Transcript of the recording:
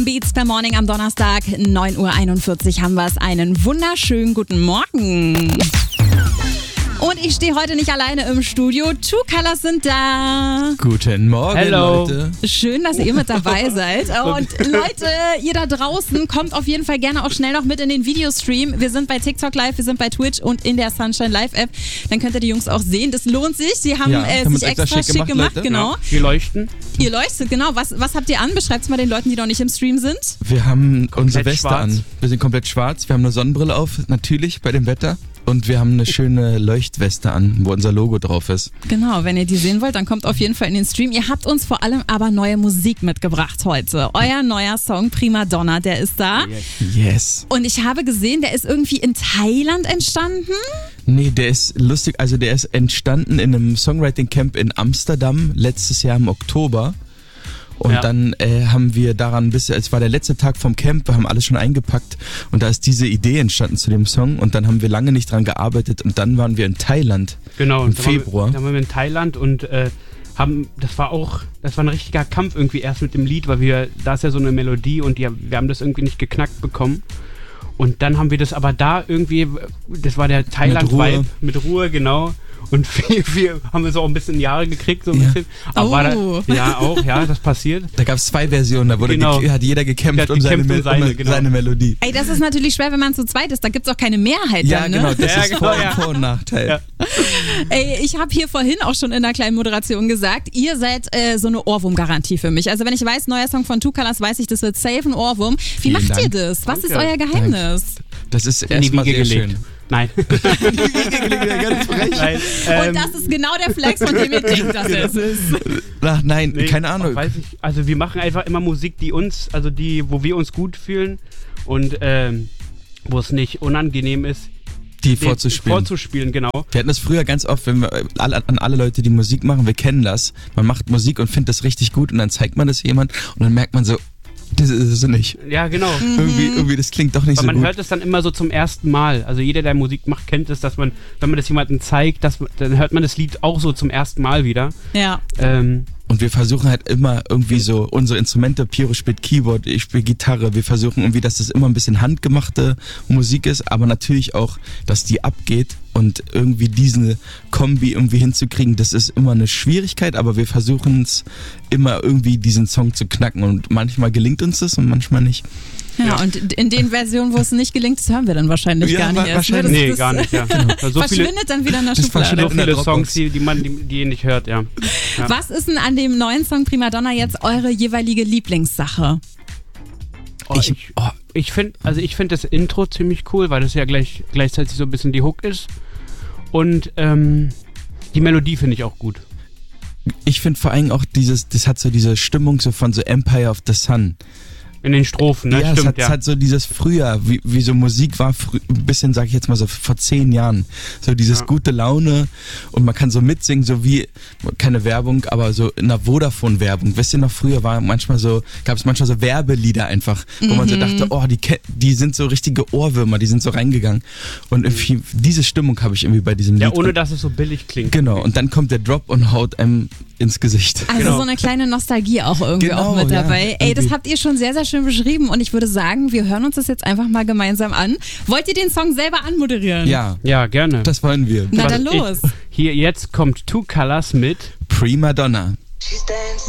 Beats per Morning am Donnerstag, 9.41 Uhr haben wir es. Einen wunderschönen guten Morgen. Und ich stehe heute nicht alleine im Studio. Two Colors sind da. Guten Morgen, Hello. Leute. Schön, dass ihr mit dabei seid. Und Leute, ihr da draußen, kommt auf jeden Fall gerne auch schnell noch mit in den Videostream. Wir sind bei TikTok Live, wir sind bei Twitch und in der Sunshine Live App. Dann könnt ihr die Jungs auch sehen. Das lohnt sich. Sie haben sich extra schick gemacht. Leute. Genau. Ja, wir leuchten. Ihr leuchtet, genau. Was habt ihr an? Beschreibt es mal den Leuten, die noch nicht im Stream sind. Wir haben unsere Weste schwarz. an. Wir sind komplett schwarz. Wir haben eine Sonnenbrille auf, natürlich bei dem Wetter. Und wir haben eine schöne Leuchtweste an, wo unser Logo drauf ist. Genau, wenn ihr die sehen wollt, dann kommt auf jeden Fall in den Stream. Ihr habt uns vor allem aber neue Musik mitgebracht heute. Euer neuer Song Prima Donna, der ist da. Yes. Und ich habe gesehen, der ist irgendwie in Thailand entstanden. Nee, der ist lustig. Also der ist entstanden in einem Songwriting-Camp in Amsterdam letztes Jahr im Oktober. Und dann haben wir daran es war der letzte Tag vom Camp, wir haben alles schon eingepackt und da ist diese Idee entstanden zu dem Song und dann haben wir lange nicht dran gearbeitet und dann waren wir in Thailand im Februar. Dann waren wir in Thailand und das war ein richtiger Kampf irgendwie erst mit dem Lied, weil da ist ja so eine Melodie und wir haben das irgendwie nicht geknackt bekommen. Und dann haben wir das aber da irgendwie, das war der Thailand-Vibe, mit Ruhe, genau. Und wir haben es auch ein bisschen in Jahre gekriegt, so ein bisschen. Aber das passiert. Da gab es 2 Versionen, da wurde hat jeder gekämpft um seine Melodie. Ey, das ist natürlich schwer, wenn man zu zweit ist, da gibt es auch keine Mehrheit dann, ne? Genau, das ist Vor- und Nachteil. Ja. Ey, ich habe hier vorhin auch schon in der kleinen Moderation gesagt, ihr seid so eine Ohrwurm-Garantie für mich. Also wenn ich weiß, neuer Song von Two Colors, weiß ich, das wird safe ein Ohrwurm. Wie macht ihr das? Was ist euer Geheimnis? Das ist erstmal sehr schön. Nein. Ganz frech. Nein. Und das ist genau der Flex, von dem ihr denkt, dass es ist. Ach nein, keine Ahnung. Weiß ich. Also wir machen einfach immer Musik, wo wir uns gut fühlen und wo es nicht unangenehm ist, die vorzuspielen, genau. Wir hatten das früher ganz oft, wenn wir an alle Leute, die Musik machen, wir kennen das. Man macht Musik und findet das richtig gut und dann zeigt man das jemand und dann merkt man so, das ist es nicht. Ja, genau. Irgendwie, das klingt doch nicht so gut. Man hört es dann immer so zum ersten Mal. Also jeder, der Musik macht, kennt es, dass man, wenn man das jemandem zeigt, dann hört man das Lied auch so zum ersten Mal wieder. Ja. Und wir versuchen halt immer irgendwie so unsere Instrumente, Piero spielt Keyboard, ich spiele Gitarre, wir versuchen irgendwie, dass das immer ein bisschen handgemachte Musik ist, aber natürlich auch, dass die abgeht und irgendwie diese Kombi irgendwie hinzukriegen, das ist immer eine Schwierigkeit, aber wir versuchen es immer irgendwie diesen Song zu knacken und manchmal gelingt uns das und manchmal nicht. Ja, und in den Versionen, wo es nicht gelingt, das hören wir dann wahrscheinlich gar nicht erst. Nee, gar nicht, ja. Verschwindet dann wieder in der Schublade. So viele Songs, die ihr nicht hört, ja. Was ist denn an dem neuen Song Prima Donna jetzt eure jeweilige Lieblingssache? Ich finde das Intro ziemlich cool, weil das ja gleichzeitig so ein bisschen die Hook ist. Und die Melodie finde ich auch gut. Ich finde vor allem auch das hat so diese Stimmung so von so Empire of the Sun. In den Strophen, ne? Ja, Stimmt, es hat so dieses früher, wie so Musik war, ein bisschen, sag ich jetzt mal so, vor 10 Jahren. So dieses gute Laune und man kann so mitsingen, so wie, keine Werbung, aber so in einer Vodafone-Werbung. Wisst ihr noch, früher gab es manchmal so Werbelieder einfach, wo man so dachte, oh, die sind so richtige Ohrwürmer, die sind so reingegangen. Und irgendwie, diese Stimmung habe ich irgendwie bei diesem Lied. Ja, ohne dass es so billig klingt. Genau, und dann kommt der Drop und haut einem ins Gesicht. Also so eine kleine Nostalgie auch irgendwie auch mit dabei. Ey, das habt ihr schon sehr, sehr schön beschrieben und ich würde sagen, wir hören uns das jetzt einfach mal gemeinsam an. Wollt ihr den Song selber anmoderieren? Ja, gerne. Das wollen wir. Na dann los. Jetzt kommt Two Colors mit Prima Donna. She's dancing